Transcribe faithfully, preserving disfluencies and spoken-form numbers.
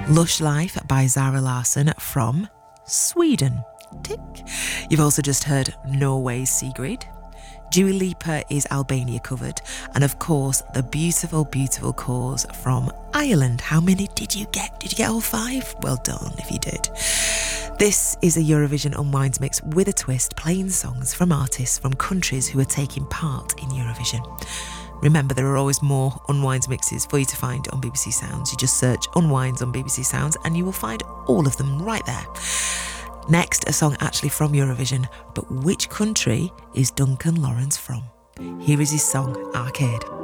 Lush Life by Zara Larsson from Sweden. Tick. You've also just heard Norway's Sigrid. Dua Lipa is Albania covered. And of course, the beautiful, beautiful Cause from Ireland. How many did you get? Did you get all five? Well done if you did. This is a Eurovision Unwinds mix with a twist, playing songs from artists from countries who are taking part in Eurovision. Remember, there are always more Unwinds mixes for you to find on B B C Sounds. You just search Unwinds on B B C Sounds and you will find all of them right there. Next, a song actually from Eurovision, but which country is Duncan Lawrence from? Here is his song, Arcade.